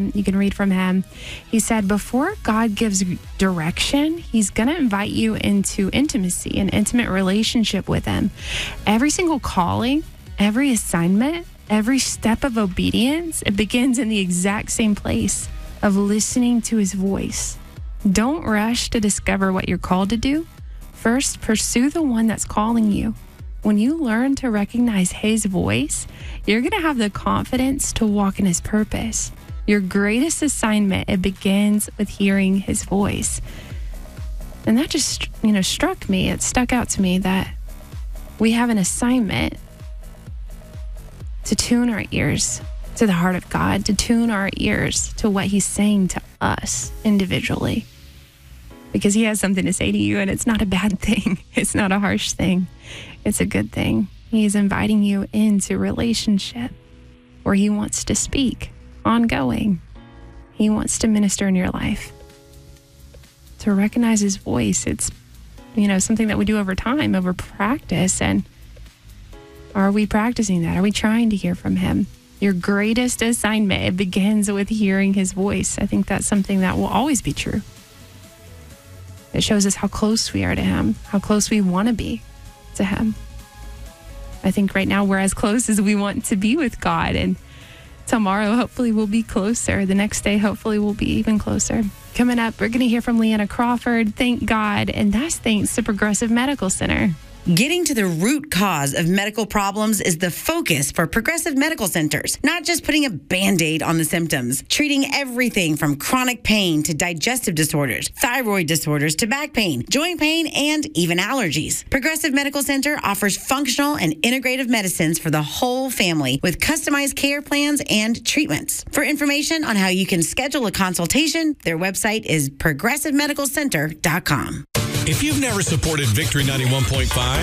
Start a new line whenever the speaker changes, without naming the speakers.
You can read from him. He said, before God gives direction, he's going to invite you into intimacy, an intimate relationship with him. Every single calling, every assignment, every step of obedience, it begins in the exact same place of listening to his voice. Don't rush to discover what you're called to do. First, pursue the one that's calling you. When you learn to recognize his voice, you're going to have the confidence to walk in his purpose. Your greatest assignment, it begins with hearing his voice. And that just, struck me. It stuck out to me that we have an assignment to tune our ears to the heart of God, to tune our ears to what he's saying to us individually. Because he has something to say to you, and it's not a bad thing. It's not a harsh thing. It's a good thing. He's inviting you into relationship where he wants to speak ongoing. He wants to minister in your life. To recognize his voice, it's, something that we do over time, over practice. And are we practicing that? Are we trying to hear from him? Your greatest assignment, it begins with hearing his voice. I think that's something that will always be true. It shows us how close we are to him, how close we want to be to him. I think right now we're as close as we want to be with God. And tomorrow, hopefully, we'll be closer. The next day, hopefully, we'll be even closer. Coming up, we're going to hear from Leanna Crawford. Thank God. And that's thanks to Progressive Medical Center.
Getting to the root cause of medical problems is the focus for Progressive Medical Centers, not just putting a Band-Aid on the symptoms, treating everything from chronic pain to digestive disorders, thyroid disorders to back pain, joint pain, and even allergies. Progressive Medical Center offers functional and integrative medicines for the whole family with customized care plans and treatments. For information on how you can schedule a consultation, their website is progressivemedicalcenter.com.
If you've never supported Victory 91.5,